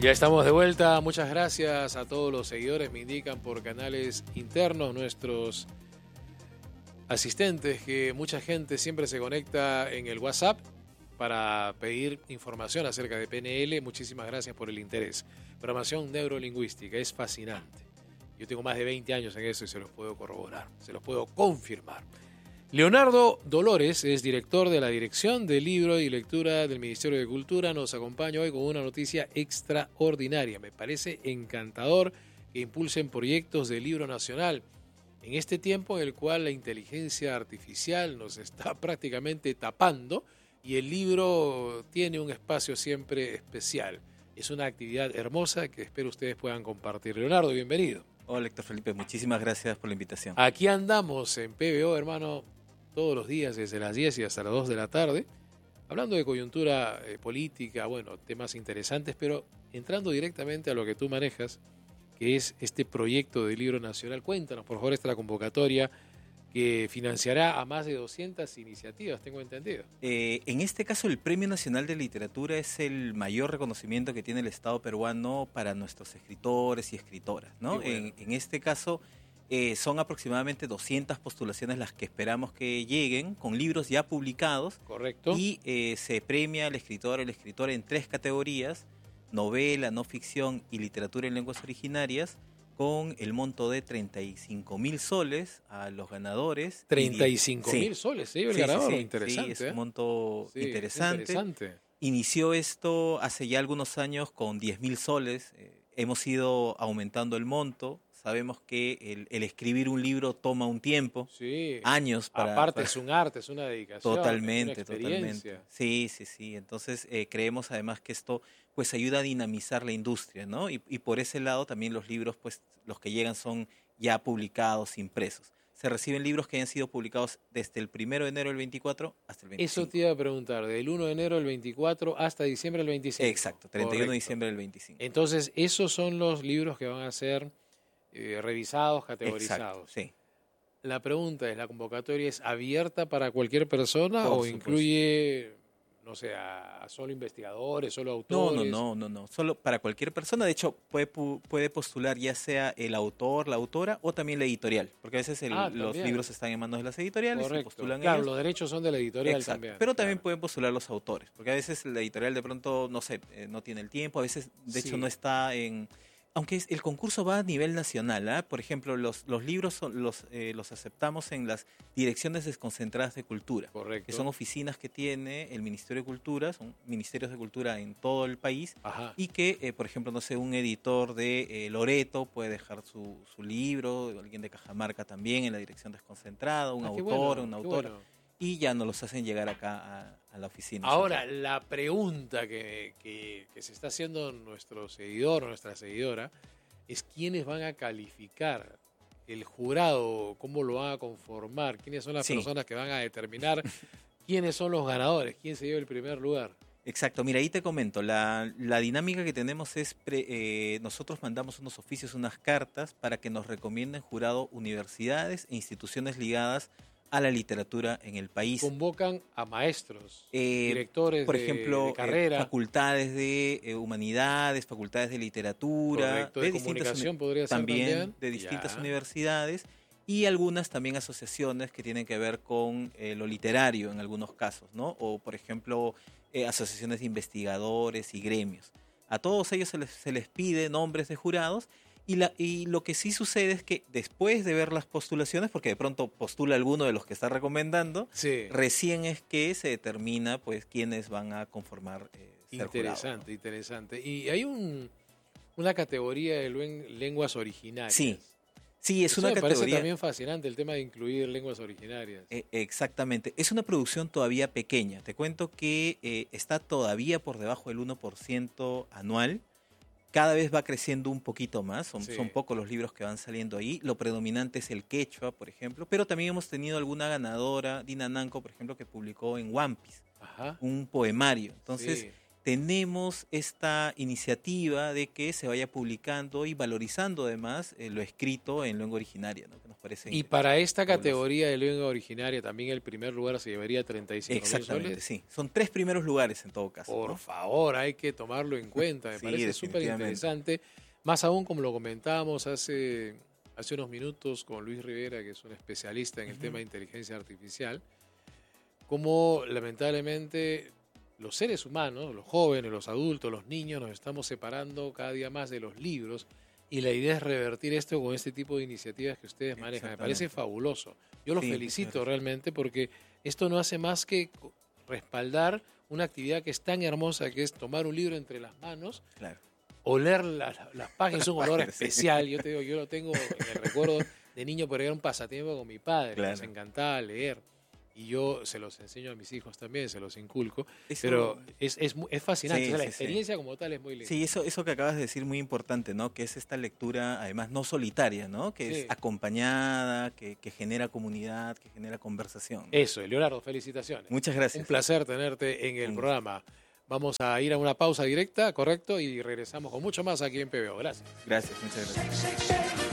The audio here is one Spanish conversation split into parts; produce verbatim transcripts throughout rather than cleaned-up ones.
Ya estamos de vuelta, muchas gracias a todos los seguidores, me indican por canales internos nuestros asistentes que mucha gente siempre se conecta en el WhatsApp para pedir información acerca de P N L. Muchísimas gracias por el interés. Programación neurolingüística es fascinante. Yo tengo más de veinte años en eso y se los puedo corroborar, se los puedo confirmar. Leonardo Dolores es director de la Dirección de Libro y Lectura del Ministerio de Cultura. Nos acompaña hoy con una noticia extraordinaria. Me parece encantador que impulsen proyectos de libro nacional en este tiempo en el cual la inteligencia artificial nos está prácticamente tapando y el libro tiene un espacio siempre especial. Es una actividad hermosa que espero ustedes puedan compartir. Leonardo, bienvenido. Hola, Héctor Felipe, muchísimas gracias por la invitación. Aquí andamos en P B O, hermano, todos los días desde las diez y hasta las dos de la tarde, hablando de coyuntura eh, política, bueno, temas interesantes, pero entrando directamente a lo que tú manejas, que es este proyecto de libro nacional. Cuéntanos, por favor, esta convocatoria que financiará a más de doscientas iniciativas, tengo entendido. Eh, en este caso, el Premio Nacional de Literatura es el mayor reconocimiento que tiene el Estado peruano para nuestros escritores y escritoras, ¿no? Bueno. En, en este caso, eh, son aproximadamente doscientas postulaciones las que esperamos que lleguen, con libros ya publicados. Correcto. Y eh, se premia al escritor o la escritora en tres categorías: novela, no ficción y literatura en lenguas originarias, con el monto de treinta y cinco mil soles a los ganadores. treinta y cinco mil Sí. soles, ¿sí? El Sí, ganador, sí, sí. interesante. Sí, es ¿eh? un monto Sí, interesante. interesante. Inició esto hace ya algunos años con diez mil soles. Eh, hemos ido aumentando el monto. Sabemos que el, el escribir un libro toma un tiempo, Sí. años para... Aparte para- es un arte, es una dedicación. Totalmente, es una experiencia. totalmente. Sí, sí, sí. Entonces eh, creemos además que esto pues ayuda a dinamizar la industria, ¿no? Y, y por ese lado también los libros, pues los que llegan son ya publicados, impresos. Se reciben libros que hayan sido publicados desde el primero de enero del veinticuatro hasta el veinticinco. Eso te iba a preguntar, del uno de enero del veinticuatro hasta diciembre del veinticinco. Exacto, treinta y uno de Correcto. diciembre del veinticinco. Entonces, esos son los libros que van a ser eh, revisados, categorizados. Exacto, sí. La pregunta es, ¿la convocatoria es abierta para cualquier persona Por o supuesto. incluye, no sé, a solo investigadores, solo No, autores? no, no, no, no. Solo para cualquier persona. De hecho, puede, pu- puede postular ya sea el autor, la autora o también la editorial. Porque a veces el- Ah, los también. libros están en manos de las editoriales y Correcto. postulan Claro, ellos. los derechos son de la editorial Exacto. también. Pero también claro. pueden postular los autores, porque a veces la editorial de pronto, no sé, eh, no tiene el tiempo, a veces de Sí. hecho no está en... Aunque es- el concurso va a nivel nacional, ¿ah? Por ejemplo, los, los libros son, los, eh, los aceptamos en las direcciones desconcentradas de cultura, Correcto. que son oficinas que tiene el Ministerio de Cultura, son ministerios de cultura en todo el país, Ajá. y que, eh, por ejemplo, no sé, un editor de eh, Loreto puede dejar su, su libro, alguien de Cajamarca también en la dirección desconcentrada, un Ah, qué autor, bueno, una qué autora. bueno. Y ya nos los hacen llegar acá a, a la oficina. Ahora, central. la pregunta que, que, que se está haciendo nuestro seguidor o nuestra seguidora es quiénes van a calificar el jurado, cómo lo van a conformar, quiénes son las Sí. personas que van a determinar quiénes son los ganadores, quién se lleva el primer lugar. Exacto, mira, ahí te comento, la, la dinámica que tenemos es, pre- eh, nosotros mandamos unos oficios, unas cartas para que nos recomienden jurado universidades e instituciones ligadas a la literatura en el país. Convocan a maestros, Eh, directores Por de, ejemplo, de eh, carrera, facultades de eh, humanidades, facultades de literatura, correcto, de, distintas comunicación uni- podría ser también, también. de distintas Ya. universidades, y algunas también asociaciones que tienen que ver con eh, lo literario en algunos casos, ¿no? O, por ejemplo, eh, asociaciones de investigadores y gremios. A todos ellos se les, se les pide nombres de jurados. Y, la, y lo que sí sucede es que después de ver las postulaciones, porque de pronto postula alguno de los que está recomendando, Sí. recién es que se determina pues quiénes van a conformar eh, ser jurado, Interesante, ¿no? interesante. Y hay un, una categoría de luen- lenguas originarias. Sí, sí, es Eso una me parece categoría. también fascinante el tema de incluir lenguas originarias. eh, exactamente. Es una producción todavía pequeña. Te cuento que eh, está todavía por debajo del uno por ciento anual. Cada vez va creciendo un poquito más, son, Sí. son pocos los libros que van saliendo ahí. Lo predominante es el quechua, por ejemplo, pero también hemos tenido alguna ganadora, Dina Nanco, por ejemplo, que publicó en One Piece Ajá. un poemario. Entonces, Sí. tenemos esta iniciativa de que se vaya publicando y valorizando además eh, lo escrito en lengua originaria, ¿no? Que nos parece. Y para esta categoría de lengua originaria también el primer lugar se llevaría treinta y cinco mil soles. Exactamente, sí. Son tres primeros lugares en todo caso. Por ¿no? favor, hay que tomarlo en cuenta. Me Sí, parece súper interesante. Más aún como lo comentábamos hace, hace unos minutos con Luis Rivera, que es un especialista en el uh-huh. tema de inteligencia artificial, como lamentablemente los seres humanos, los jóvenes, los adultos, los niños, nos estamos separando cada día más de los libros. Y la idea es revertir esto con este tipo de iniciativas que ustedes manejan. Me parece fabuloso. Yo los sí, felicito claro. realmente porque esto no hace más que respaldar una actividad que es tan hermosa, que es tomar un libro entre las manos, claro. oler las, las páginas, es un olor especial. Yo te digo, yo lo tengo en el recuerdo de niño, pero era un pasatiempo con mi padre. Claro. Nos encantaba leer. Y yo se los enseño a mis hijos también, se los inculco. Eso, pero es, es, es fascinante. Sí, o sea, la sí, experiencia sí. como tal es muy linda. Sí, eso, eso que acabas de decir muy importante, ¿no? Que es esta lectura, además, no solitaria, ¿no? Que sí. es acompañada, que, que genera comunidad, que genera conversación. Eso, Leonardo, felicitaciones. Muchas gracias. Un placer tenerte en el sí. programa. Vamos a ir a una pausa directa, ¿correcto? Y regresamos con mucho más aquí en P B O. Gracias. Gracias, muchas gracias.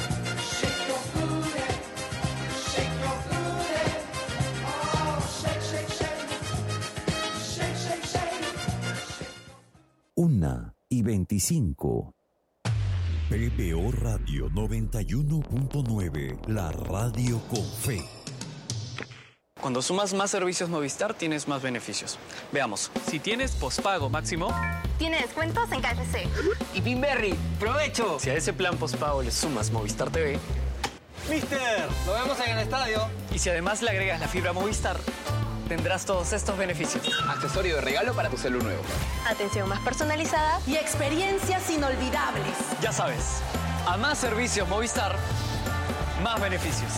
Una y veinticinco. P B O Radio noventa y uno punto nueve, la radio con fe. Cuando sumas más servicios Movistar, tienes más beneficios. Veamos, si tienes pospago máximo... Tiene descuentos en K F C. Y Pinberry, ¡provecho! Si a ese plan pospago le sumas Movistar T V... ¡Mister! ¡Lo vemos en el estadio! Y si además le agregas la fibra Movistar... tendrás todos estos beneficios. Accesorio de regalo para tu celu nuevo. Atención más personalizada y experiencias inolvidables. Ya sabes, a más servicios Movistar, más beneficios.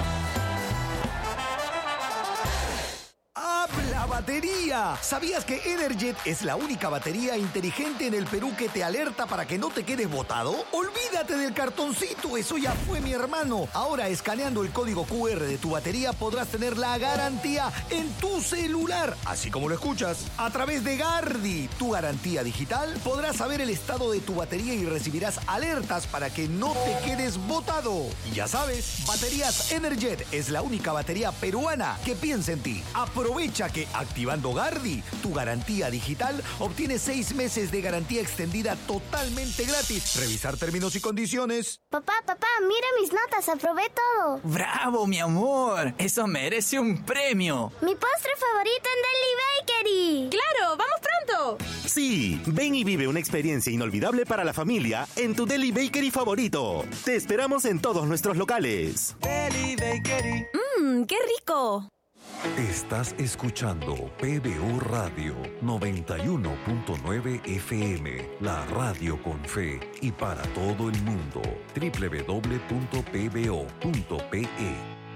¡Habla batería! ¿Sabías que Energet es la única batería inteligente en el Perú que te alerta para que no te quedes botado? Olvídate del cartoncito, eso ya fue, mi hermano. Ahora, escaneando el código cu erre de tu batería, podrás tener la garantía en tu celular, así como lo escuchas. A través de Gardi, tu garantía digital, podrás saber el estado de tu batería y recibirás alertas para que no te quedes botado. Y ya sabes, Baterías Energet es la única batería peruana que piensa en ti. Aprovecha que activando Gardi, tu garantía digital, obtienes seis meses de garantía extendida totalmente gratis. Revisar términos y condiciones. Papá, papá, mira mis notas, aprobé todo. ¡Bravo, mi amor! Eso merece un premio. Mi postre favorito en Deli Bakery. ¡Claro! ¡Vamos pronto! Sí, ven y vive una experiencia inolvidable para la familia en tu Deli Bakery favorito. Te esperamos en todos nuestros locales. Deli Bakery. ¡Mmm, qué rico! Estás escuchando P B O Radio noventa y uno punto nueve F M, la radio con fe y para todo el mundo. doble u doble u doble u punto p b o punto p e.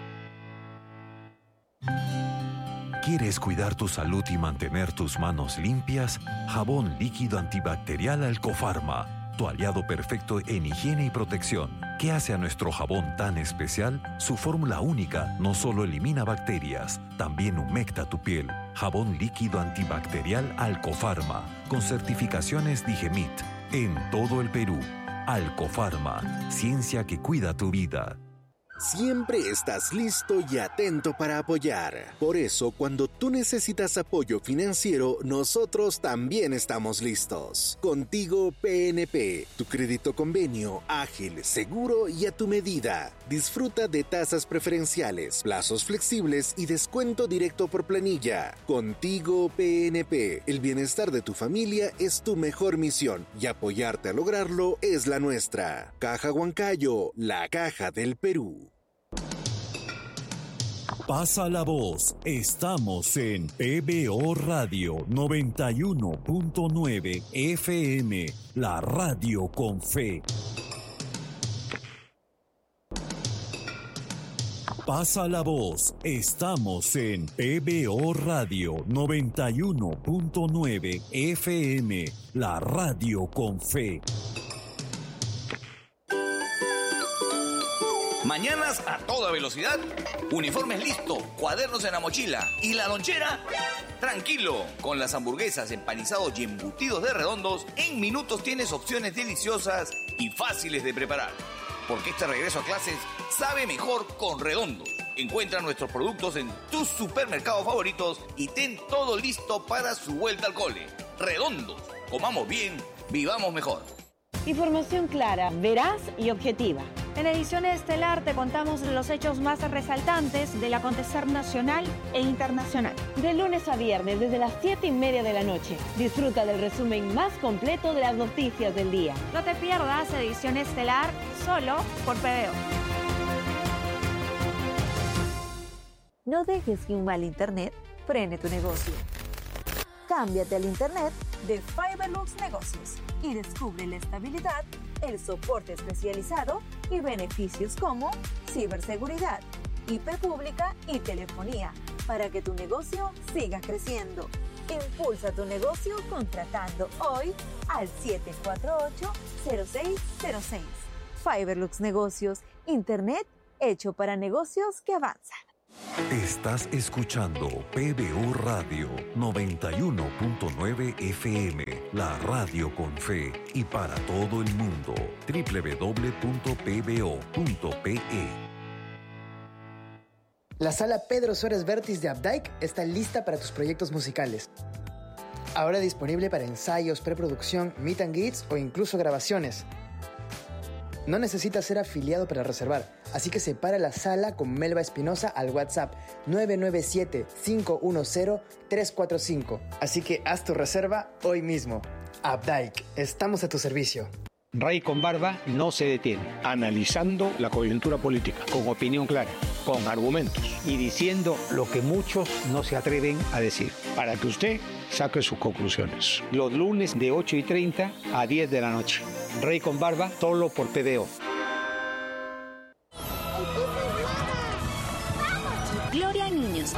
¿Quieres cuidar tu salud y mantener tus manos limpias? Jabón líquido antibacterial Alcofarma, tu aliado perfecto en higiene y protección. ¿Qué hace a nuestro jabón tan especial? Su fórmula única no solo elimina bacterias, también humecta tu piel. Jabón líquido antibacterial Alcofarma, con certificaciones Digemit, en todo el Perú. Alcofarma, ciencia que cuida tu vida. Siempre estás listo y atento para apoyar. Por eso, cuando tú necesitas apoyo financiero, nosotros también estamos listos. Contigo P N P, tu crédito convenio, ágil, seguro y a tu medida. Disfruta de tasas preferenciales, plazos flexibles y descuento directo por planilla. Contigo P N P, el bienestar de tu familia es tu mejor misión y apoyarte a lograrlo es la nuestra. Caja Huancayo, la caja del Perú. Pasa la voz, estamos en P B O Radio noventa y uno punto nueve F M, la radio con fe. Pasa la voz, estamos en P B O Radio noventa y uno punto nueve F M, la radio con fe. Mañanas a toda velocidad, uniformes listo, cuadernos en la mochila y la lonchera, tranquilo. Con las hamburguesas, empanizados y embutidos de Redondos, en minutos tienes opciones deliciosas y fáciles de preparar. Porque este regreso a clases sabe mejor con Redondo. Encuentra nuestros productos en tus supermercados favoritos y ten todo listo para su vuelta al cole. Redondo, comamos bien, vivamos mejor. Información clara, veraz y objetiva. En Ediciones Estelar te contamos los hechos más resaltantes del acontecer nacional e internacional. De lunes a viernes desde las siete y media de la noche. Disfruta del resumen más completo de las noticias del día. No te pierdas Edición Estelar solo por P B O. No dejes que un mal internet frene tu negocio. Cámbiate al internet de Fiberlux Negocios y descubre la estabilidad, el soporte especializado y beneficios como ciberseguridad, I P pública y telefonía para que tu negocio siga creciendo. Impulsa tu negocio contratando hoy al siete cuatro ocho, cero seis cero seis. Fiberlux Negocios, internet hecho para negocios que avanzan. Estás escuchando P B O Radio noventa y uno punto nueve F M, la radio con fe y para todo el mundo. doble u doble u doble u punto p b o punto p e. La sala Pedro Suárez Vértiz de Updike está lista para tus proyectos musicales. Ahora disponible para ensayos, preproducción, meet and greets o incluso grabaciones. No necesitas ser afiliado para reservar, así que separa la sala con Melba Espinosa al WhatsApp nueve nueve siete, cinco uno cero, tres cuatro cinco. Así que haz tu reserva hoy mismo. Updike, estamos a tu servicio. Rey con Barba no se detiene, analizando la coyuntura política, con opinión clara, con argumentos y diciendo lo que muchos no se atreven a decir, para que usted saque sus conclusiones. Los lunes de ocho y treinta a diez de la noche. Rey con Barba, solo por P B O. Gloria a niños.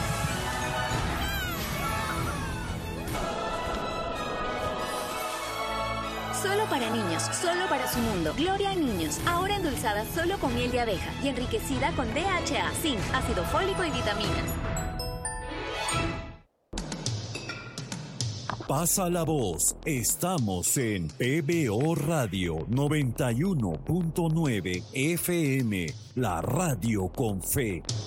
Solo para niños, solo para su mundo. Gloria a niños, ahora endulzada solo con miel de abeja y enriquecida con D H A, zinc, ácido fólico y vitaminas. Pasa la voz, estamos en P B O Radio noventa y uno punto nueve F M, la radio con fe.